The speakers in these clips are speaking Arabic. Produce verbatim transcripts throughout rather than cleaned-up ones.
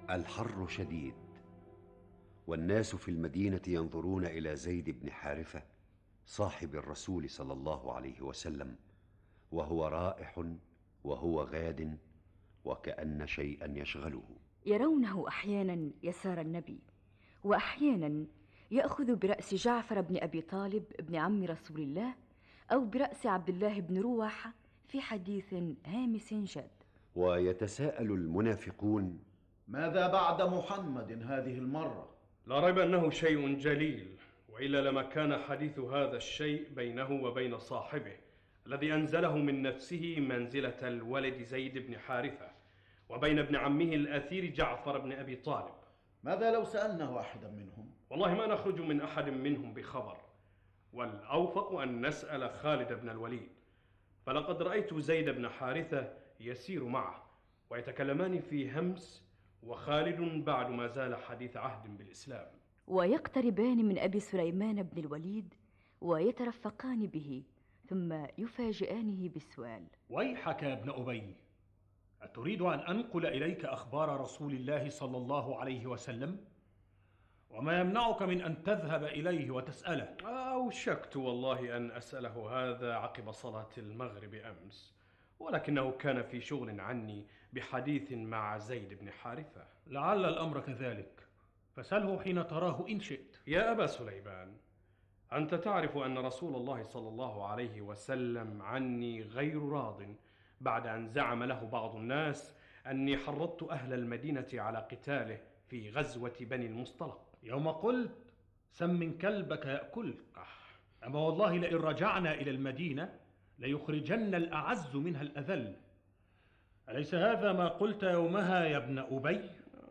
الحر شديد، والناس في المدينة ينظرون إلى زيد بن حارثة صاحب الرسول صلى الله عليه وسلم، وهو رائح وهو غاد، وكأن شيئا يشغله. يرونه أحيانا يسار النبي، وأحيانا يأخذ برأس جعفر بن أبي طالب ابن عم رسول الله، أو برأس عبد الله بن رواحة في حديث هامس جاد. ويتساءل المنافقون: ماذا بعد محمد هذه المرة؟ لا ريب أنه شيء جليل، وإلا لما كان حديث هذا الشيء بينه وبين صاحبه الذي أنزله من نفسه منزلة الولد زيد بن حارثة، وبين ابن عمه الأثير جعفر بن أبي طالب. ماذا لو سألناه أحدا منهم؟ والله ما نخرج من أحد منهم بخبر، والأوفق أن نسأل خالد بن الوليد، فلقد رأيت زيد بن حارثة يسير معه ويتكلمان في همس، وخالد بعد ما زال حديث عهد بالإسلام. ويقتربان من أبي سليمان بن الوليد ويترفقان به، ثم يفاجئانه بالسؤال: ويحك يا ابن أبي، أتريد أن أنقل إليك أخبار رسول الله صلى الله عليه وسلم؟ وما يمنعك من أن تذهب إليه وتسأله؟ أوشكت والله أن أسأله هذا عقب صلاة المغرب أمس، ولكنه كان في شغل عني بحديث مع زيد بن حارثة. لعل الأمر كذلك، فسأله حين تراه إن شئت. يا أبا سليمان، أنت تعرف أن رسول الله صلى الله عليه وسلم عني غير راض بعد أن زعم له بعض الناس أني حرضت أهل المدينة على قتاله في غزوة بني المصطلق. يوم قلت سمن كلبك يأكلك، أما والله لئن رجعنا إلى المدينة ليخرجن الأعز منها الأذل. أليس هذا ما قلت يومها يا ابن أبي؟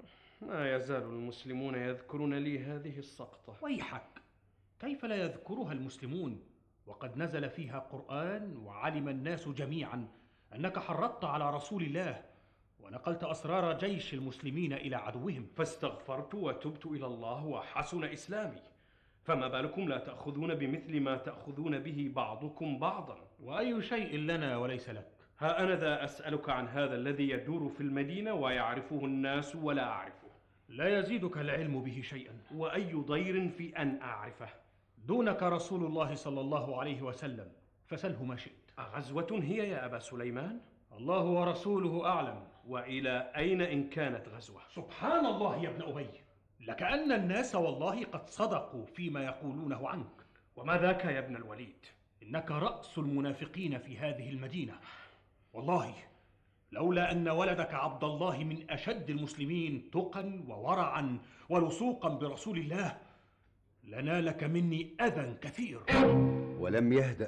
ما يزال المسلمون يذكرون لي هذه السقطة. ويحك، كيف لا يذكرها المسلمون وقد نزل فيها قرآن وعلم الناس جميعا أنك حرضت على رسول الله ونقلت أسرار جيش المسلمين إلى عدوهم؟ فاستغفرت وتبت إلى الله وحسن إسلامي، فما بالكم لا تأخذون بمثل ما تأخذون به بعضكم بعضا؟ وأي شيء لنا وليس لك؟ ها أنا ذا أسألك عن هذا الذي يدور في المدينة ويعرفه الناس ولا أعرفه. لا يزيدك العلم به شيئا. وأي ضير في أن أعرفه؟ دونك رسول الله صلى الله عليه وسلم، فسله ما شئت. أغزوة هي يا أبا سليمان؟ الله ورسوله أعلم. وإلى أين إن كانت غزوة؟ سبحان الله يا ابن أبي، لكأن الناس والله قد صدقوا فيما يقولونه عنك. وما ذاك يا ابن الوليد؟ إنك رأس المنافقين في هذه المدينة، والله لولا أن ولدك عبد الله من أشد المسلمين تقا وورعا ولصوقا برسول الله لنالك مني أذى كثير. ولم يهدأ